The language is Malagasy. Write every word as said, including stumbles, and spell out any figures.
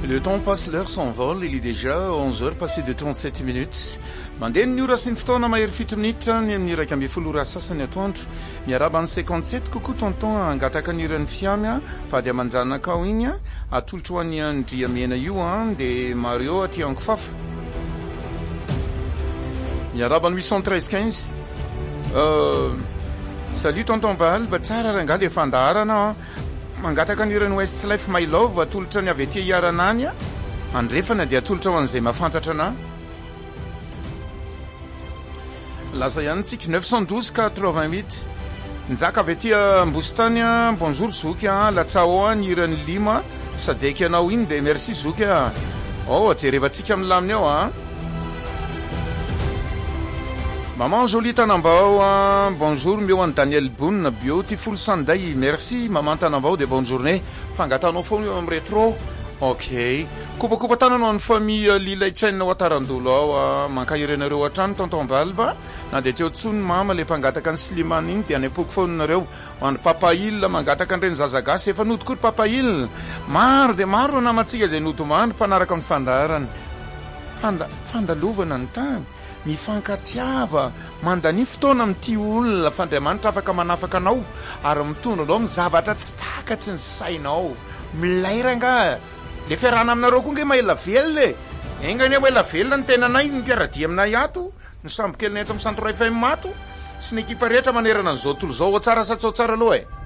Le temps passe, l'heure s'envole, il est déjà onze heures passé de trente-sept minutes. Mandeha ny ora sy ny fotoana mahery fito minitra ny amin'ny iraika amby folo ora sasany atoandro. Miaraba ny cinquante-sept coucou tonton angataka aniran'ny fiamia fa dia manjanaka ao igny atolotro any andria mena io an de Mario aty ankifafa. Miaraba ny huit cent treize quinze. Euh salut tonton Bal, ba tsara ranga le fandarana. Mangataka aniran'ny Westlife My Love atolotra ny avy aty Iaranany andrefana dia atolotra ho an'izay mahafantatra ana. Lasa ihany tsika neuf cent douze quatre-vingt-huit. Nzaka avy aty Ambostany bonjour Zoky latsao aniran'ny lima sadeky anao iny de merci Zoky. Oh jerevantsika amin'ny laminy ao a. Maman Jolie Tanambao, bonjour, Mioan Daniel Boun, Beauty Full Sunday, merci, Maman Tanambao, de bonne journée. Fangatano foni am rétro. Ok. Kupa kupa tanano an famille Lila Chen Watarandulo ao mankahirenareo atrano tonton Balba. Na de teo tsun mama le pangataka ny Slimane iny dia nepoko fonareo an Papa Il mangataka andreny zazagasy efa nodikory Papa Il. Maro de maro namatsika zay notomany mpanaraka amin'ny fandarany. Fanda fandalovana ny tany. Mifankatiava mandany fotoana amin'ity olona fandriamanitra afaka manafaka anao ary mitondra anao mizavatra tsy takatry ny sainao milairanga le fiarahana aminareo koa nge maela velona e engany hoe ela velona ny tenanay ny mpiaradia aminay ato ny sambo keliny eto amin'ny centre F M ato sy ny ekipa rehetra manerana an'izao tolo zao tsara sa tsy tsara aloha e.